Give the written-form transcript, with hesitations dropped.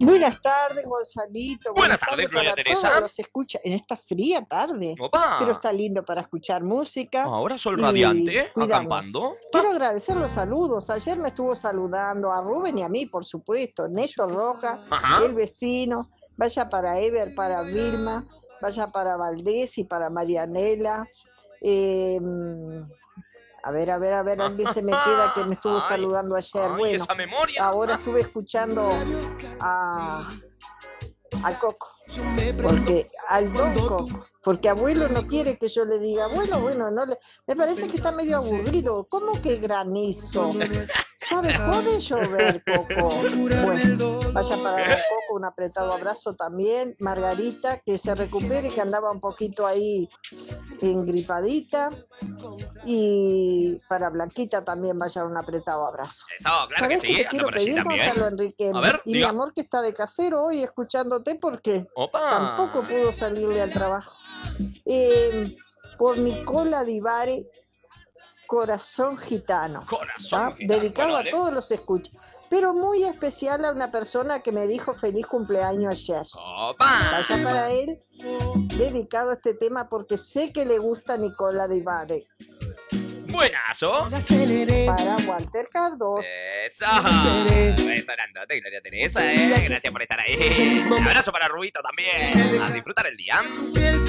Buenas tardes, Gonzalito. Buenas Buenas tardes, tardes Gloria para Teresa. todos los escucha en esta fría tarde. Pero ¡Opa! está lindo para escuchar música Ahora sol y radiante, cuidarnos. acampando. Quiero agradecer los saludos. Ayer me estuvo saludando a Rubén y a mí, por supuesto. Néstor Roja, Ajá. el vecino. Vaya para Ever, para Vilma. Vaya para Valdés y para Marianela. Eh, alguien se me queda que me estuvo Ay, saludando ayer. ay, Bueno, esa memoria. ahora estuve escuchando a al Coco, porque al Don Coco, porque abuelo no quiere que yo le diga, bueno, no le, me parece que está medio aburrido, ¿cómo que granizo? Ya dejó de llover, Coco. Bueno, vaya para Don Coco, un apretado abrazo también, Margarita, que se recupere, que andaba un poquito ahí engripadita, y para Blanquita también vaya un apretado abrazo. Eso, claro que ¿Sabés qué sí. te Anda quiero por allí pedir, también. Gonzalo Enrique? A ver, Y mi diga. amor que está de casero hoy escuchándote porque ¡Opa! tampoco pudo salirle al trabajo. Por Nicola Divare, Corazón Gitano, Corazón gitano. dedicado Bueno, a dale. todos los escuchas, pero muy especial a una persona que me dijo feliz cumpleaños ayer. ¡Opa! Vaya para él, dedicado a este tema porque sé que le gusta Nicola Divare. Buenazo. Para Walter Cardos. Eso. Eso, grandote, Gloria Teresa, Gracias por estar ahí. Un abrazo para Rubito también. A disfrutar el día.